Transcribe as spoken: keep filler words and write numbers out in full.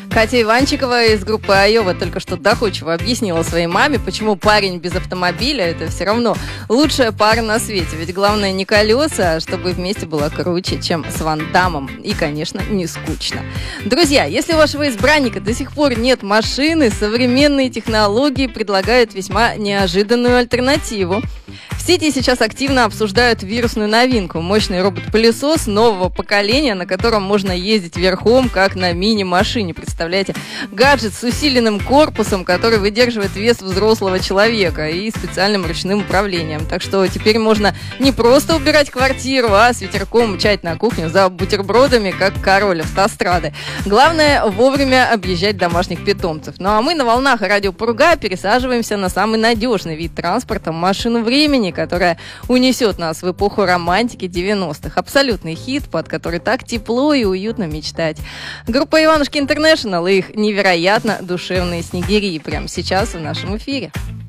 Катя Иванчикова из группы Айова только что доходчиво объяснила своей маме, почему парень без автомобиля – это все равно лучшая пара на свете. Ведь главное не колеса, а чтобы вместе было круче, чем с Ван Даммом. И, конечно, не скучно. Друзья, если у вашего избранника до сих пор нет машины, современные технологии предлагают весьма неожиданную альтернативу. В сети сейчас активно обсуждают вирусную новинку – мощный робот-пылесос нового поколения, на котором можно ездить верхом, как на мини-машине. Представляете, гаджет с усиленным корпусом, который выдерживает вес взрослого человека и специальным ручным управлением. Так что теперь можно не просто убирать квартиру, а с ветерком мчать на кухню за бутербродами, как король автострады. Главное – вовремя объезжать домашних питомцев. Ну а мы на волнах радио Пурга пересаживаемся на самый надежный вид транспорта – машину времени, которая унесет нас в эпоху романтики девяностых. Абсолютный хит, под который так тепло и уютно мечтать. Группа Иванушки Интернешнл и их невероятно душевные снегири прямо сейчас в нашем эфире.